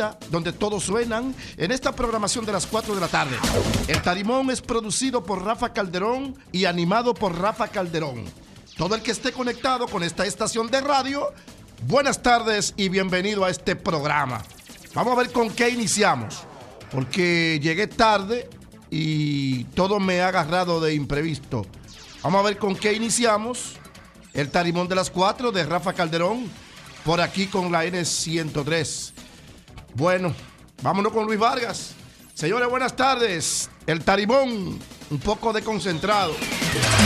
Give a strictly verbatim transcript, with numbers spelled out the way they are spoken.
Florida, donde todos suenan, en esta programación de las cuatro de la tarde. El Tarimón es producido por Rafa Calderón y animado por Rafa Calderón. Todo el que esté conectado con esta estación de radio, buenas tardes y bienvenido a este programa. Vamos a ver con qué iniciamos, porque llegué tarde y todo me ha agarrado de imprevisto. Vamos a ver con qué iniciamos. El Tarimón de las cuatro de Rafa Calderón, por aquí con la N ciento tres. Bueno, vámonos con Luis Vargas. Señores, buenas tardes. El Tarimón, un poco desconcentrado.